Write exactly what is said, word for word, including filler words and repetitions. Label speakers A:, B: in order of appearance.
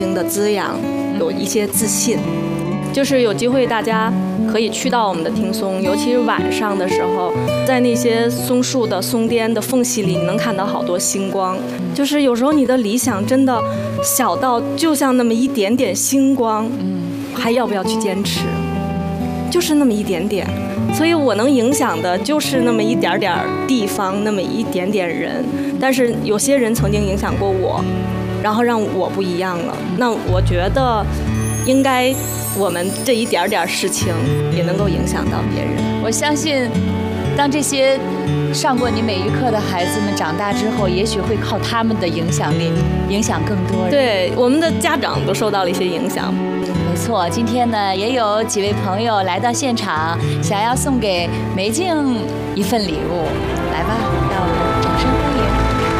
A: 的滋养，有一些自信。就是有机会大家可以去到我们的听松，尤其是晚上的时候，在那些松树的松巅的缝隙里，你能看到好多星光。就是有时候你的理想真的小到就像那么一点点星光，还要不要去坚持？就是那么一点点。所以我能影响的就是那么一点点地方，那么一点点人。但是有些人曾经影响过我，然后让我不一样了。那我觉得应该我们这一点点事情也能够影响到别人。
B: 我相信当这些上过你美育课的孩子们长大之后，也许会靠他们的影响力影响更多人。
A: 对，我们的家长都受到了一些影响。
B: 没错，今天呢也有几位朋友来到现场，想要送给梅静一份礼物。来吧，让我们